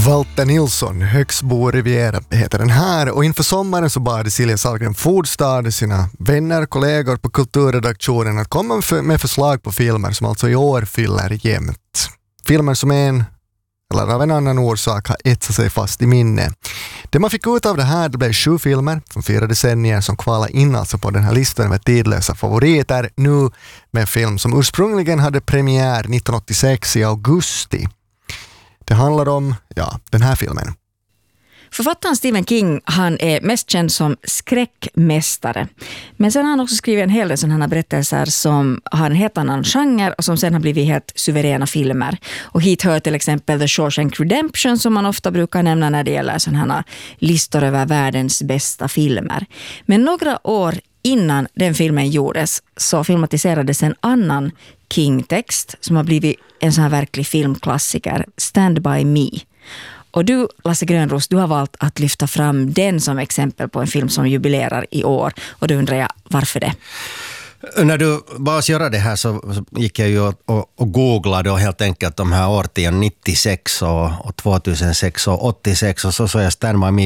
Walter Nilsson, Högsbo Riviera heter den här, och inför sommaren så bad Silja Sahlgren Fordstad sina vänner, kollegor på kulturredaktionen att komma med förslag på filmer som alltså i år fyller jämnt. Filmer som en eller av en annan orsak har etsat sig fast i minne. Det man fick ut av det här, det blev 7 filmer från 4 decennier som kvalade in alltså på den här listan med tidlösa favoriter, nu med en film som ursprungligen hade premiär 1986 i augusti. Det handlar om, den här filmen. Författaren Stephen King, han är mest känd som skräckmästare. Men sen har han också skrivit en hel del sådana berättelser som har en helt annan genre och som sen har blivit helt suveräna filmer. Och hit hör till exempel The Shawshank Redemption som man ofta brukar nämna när det gäller sådana här listor över världens bästa filmer. Men några år innan den filmen gjordes så filmatiserades en annan King-text som har blivit en sån här verklig filmklassiker, Stand By Me. Och du, Lasse Grönros, du har valt att lyfta fram den som exempel på en film som jubilerar i år. Och då undrar jag, varför det? När du bad oss göra det här så gick jag ju och googlade och helt enkelt de här årtionden 96 och 2006 och 86 och så jag Stand By Me